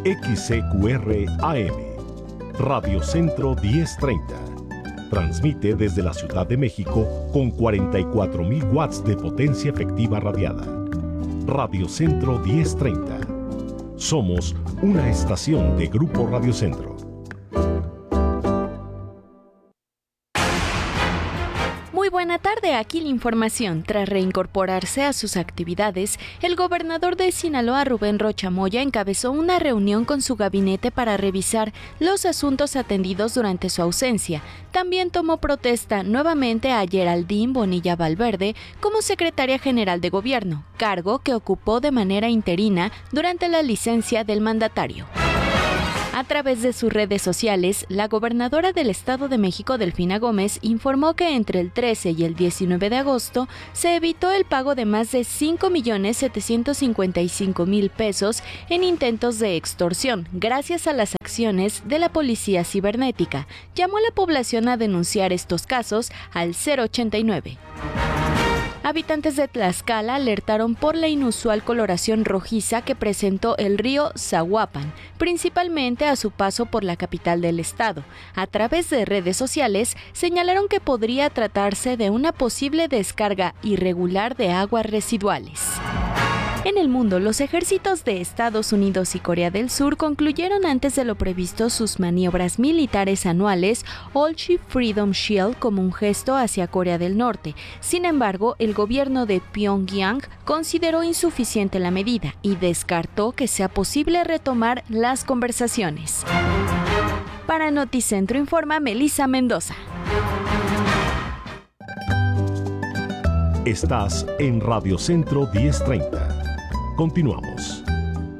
XCQR AM, Radio Centro 1030. Transmite desde la Ciudad de México con 44.000 watts de potencia efectiva radiada. Radio Centro 1030. Somos una estación de Grupo Radio Centro. Muy buena tarde, aquí la información. Tras reincorporarse a sus actividades, el gobernador de Sinaloa, Rubén Rocha Moya, encabezó una reunión con su gabinete para revisar los asuntos atendidos durante su ausencia. También tomó protesta nuevamente a Geraldine Bonilla Valverde como secretaria general de gobierno, cargo que ocupó de manera interina durante la licencia del mandatario. A través de sus redes sociales, la gobernadora del Estado de México, Delfina Gómez, informó que entre el 13 y el 19 de agosto se evitó el pago de más de 5.755.000 pesos en intentos de extorsión, gracias a las acciones de la Policía Cibernética. Llamó a la población a denunciar estos casos al 089. Habitantes de Tlaxcala alertaron por la inusual coloración rojiza que presentó el río Zahuapan, principalmente a su paso por la capital del estado. A través de redes sociales, señalaron que podría tratarse de una posible descarga irregular de aguas residuales. En el mundo, los ejércitos de Estados Unidos y Corea del Sur concluyeron antes de lo previsto sus maniobras militares anuales All-Ship Freedom Shield como un gesto hacia Corea del Norte. Sin embargo, el gobierno de Pyongyang consideró insuficiente la medida y descartó que sea posible retomar las conversaciones. Para Noticentro informa Melissa Mendoza. Estás en Radio Centro 1030. Continuamos.